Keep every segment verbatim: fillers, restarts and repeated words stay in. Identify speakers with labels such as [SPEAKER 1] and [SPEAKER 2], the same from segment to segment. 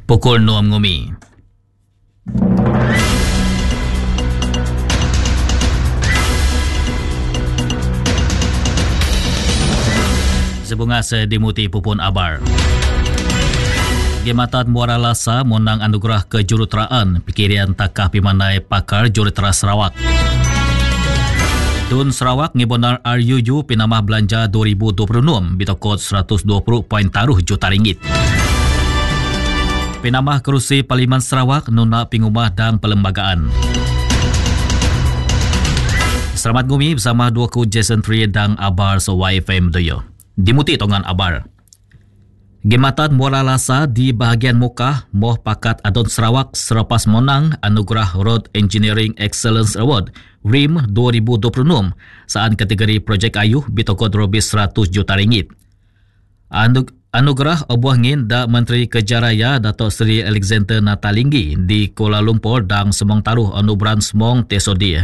[SPEAKER 1] Pukul enam ngumi. Sebunga sedimuti pupun abar. Gematan Muara Lasa menang anugerah kejuruteraan Pikirian Takah Pimanai Pakar Jurutera Sarawak. Dun Sarawak ngibonar R U U pinamah belanja dua ribu dua puluh enam bitokot seratus dua puluh poin taruh juta ringgit. Pinamah kerusi Parlimen Sarawak nuna pengumah dan perlembagaan. Selamat gumi bersama dua ku Jason Tri dan Abar so Y F M Doyo. Dimuti tongan Abar. Gematan Muara Lasa di bahagian muka Moh Pakat Adon Sarawak selepas menang Anugerah Road Engineering Excellence Award R I M dua ribu dua puluh enam saat kategori projek ayuh bitokot robis seratus juta ringgit. Anu- Anugerah obuah ngin da Menteri Kerja Raya Datuk Seri Alexander Natalinggi di Kuala Lumpur dan semong taruh Anugerah semong tesodi.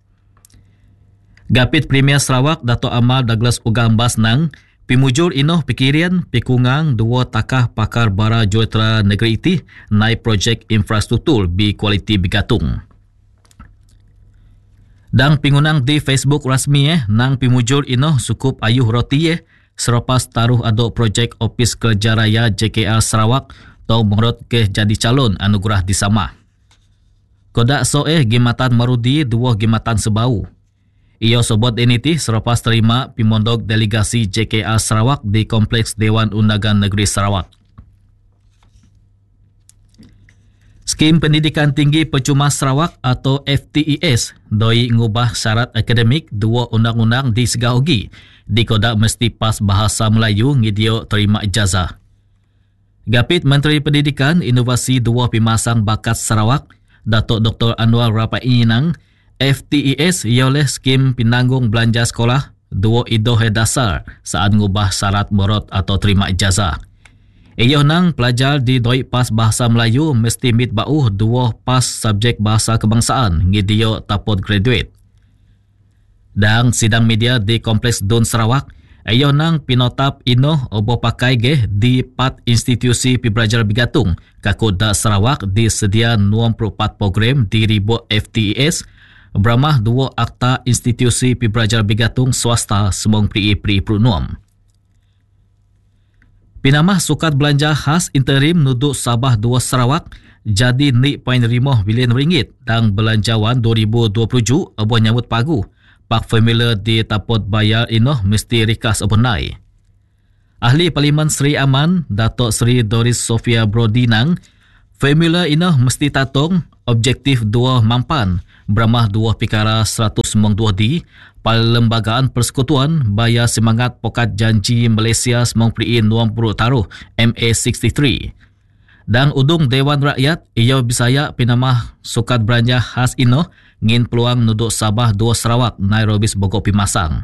[SPEAKER 1] Gapit Premier Sarawak Datuk Amal Douglas Ugam Basnang pimujur inoh pikirian pikungang dua takah pakar bara jurutera negeri iti naik projek infrastruktur bi kualiti bigatung. Dan pingunang di Facebook rasmi eh nang pimujur inoh sukup ayuh roti eh selepas taruh aduk projek Opis Kerja Raya J K R Sarawak tau mengrot ke jadi calon anugerah di sama. Kodak so eh gematan marudi dua gematan sebau. Ia sobot eniti selepas terima pimondok delegasi J K R Sarawak di Kompleks Dewan Undangan Negeri Sarawak. Skim Pendidikan Tinggi Percuma Sarawak atau F T E S doi ngubah syarat akademik dua undang-undang di Segahugi di kodak mesti pas bahasa Melayu ngidio terima ijazah. Gapit Menteri Pendidikan Inovasi Dua Pimasang Bakat Sarawak Datuk Doktor Anwar Rapai Inang F T E S ialah skim penanggung belanja sekolah dua idoh dasar saat ngubah syarat merot atau terima ijazah. Ia nang pelajar di doi pas bahasa Melayu mesti mit bauh dua pas subjek bahasa kebangsaan ngidio tapot graduate. Dan sidang media di Kompleks Dun Sarawak, ia nang pinotap inoh obo pakai geh di pat institusi pibelajar bigatung kakoda Sarawak di sedia enam puluh empat program di ribu F T E S beramah dua akta institusi pibelajar bigatung swasta semong P I P R I Prunum. Pinamah sukat belanja khas interim nuduk Sabah dua Sarawak jadi ni poin lima bilion ringgit dan belanjawan dua ribu dua puluh tujuh abuah nyambut pagu. Pak Formula di tapot bayar inoh mesti rikas abunai. Ahli Parlimen Seri Aman Datuk Seri Doris Sofia Brodinang Formula inoh mesti tatung objektif dua mampan beramah dua pikara seratus sembilan puluh dua di Perlembagaan Persekutuan Bayar Semangat Pokat Janji Malaysia sembilan puluh enam puluh taruh M A enam puluh tiga. Dan udung Dewan Rakyat ia Bisaya pinamah sukat belanja khas inoh ngin peluang nuduk Sabah dua Sarawak Nairobi Bogor Pimasang.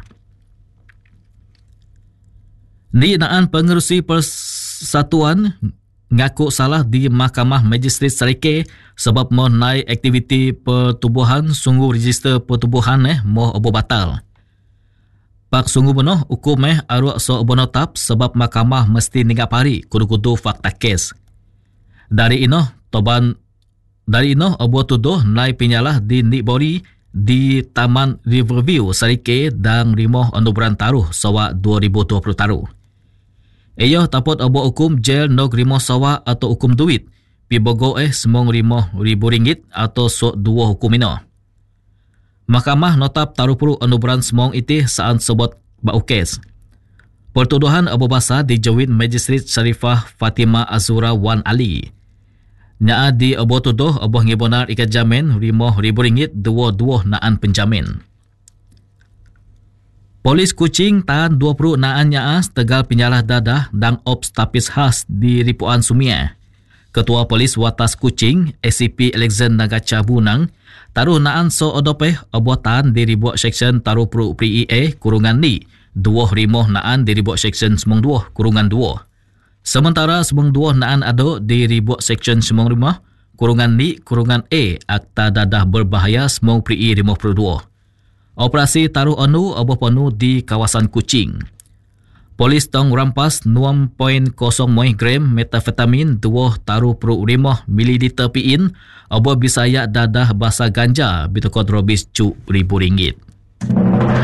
[SPEAKER 1] Ni naan pengerusi persatuan ngaku salah di Mahkamah Magistrate Serike sebab mau naik aktiviti pertubuhan sungguh register pertubuhan eh mau obo batal. Pak sungguh benoh hukum eh arwak so obo notap sebab mahkamah mesti ninggap hari kudu-kudu fakta kes. Dari inoh toban dari inoh obo tuduh naik pinyalah di Nikbori di Taman Riverview Serike dan Rimoh Anugerah Taruh Sawa dua ribu dua puluh taruh. Ia tapot obo hukum jel nog rimoh sawa atau hukum duit. Pi bogo eh semong rimoh ribu ringgit atau sok dua hukum ino. Mahkamah notap taruh puru anugerah semong iti saat sebut bau kes. Pertuduhan obo basa dijawin Magistrate Sharifah Fatimah Azura Wan Ali. Nyaa di obo tuduh obo ngibonar ikat jamin rimoh ribu ringgit dua-dua naan penjamin. Polis Kuching tahan dua puluh naan nyaas tegal penyalah dadah dan ops tapis khas di Ripuan Sumia. Ketua Polis Watas Kuching, A C P Alexander Nagacha Bunang, taruh naan so odopeh obotan di ribuak seksyen taruh pru P I A kurungan ni, dua rimoh naan di ribuak seksyen semong dua kurungan dua. Sementara semong dua naan ado di ribuak seksyen semong rimah kurungan ni kurungan A akta dadah berbahaya semong P I lima puluh dua. Operasi taruh anu oboh ponu di kawasan Kuching. Polis tong rampas enam perpuluhan gram metafetamin dua taruh per lima mililiter piin, abo bisayak dadah basa ganja bitokod robis cu ribu ringgit.